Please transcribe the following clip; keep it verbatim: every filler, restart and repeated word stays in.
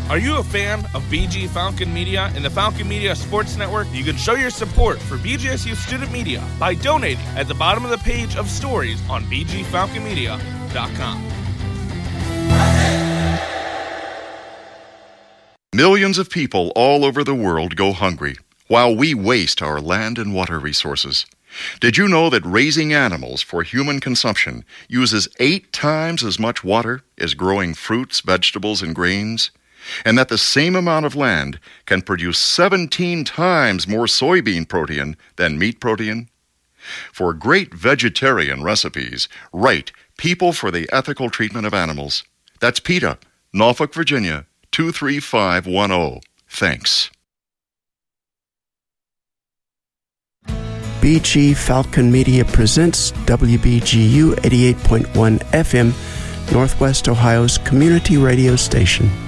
Are you a fan of B G Falcon Media and the Falcon Media Sports Network? You can show your support for B G S U Student Media by donating at the bottom of the page of stories on b g falcon media dot com. Millions of people all over the world go hungry, while we waste our land and water resources. Did you know that raising animals for human consumption uses eight times as much water as growing fruits, vegetables, and grains? And that the same amount of land can produce seventeen times more soybean protein than meat protein? For great vegetarian recipes, write People for the Ethical Treatment of Animals. That's PETA, Norfolk, Virginia, two three five one zero. Thanks. B G Falcon Media presents W B G U eighty-eight point one F M, Northwest Ohio's community radio station.